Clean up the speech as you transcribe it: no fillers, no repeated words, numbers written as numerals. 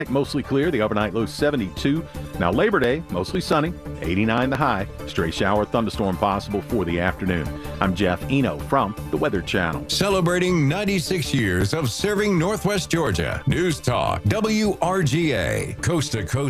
Mostly clear, the overnight low 72. Now Labor Day, mostly sunny, 89 the high. Stray shower, thunderstorm possible for the afternoon. I'm Jeff Eno from the Weather Channel. Celebrating 96 years of serving Northwest Georgia. News Talk, WRGA, coast to coast.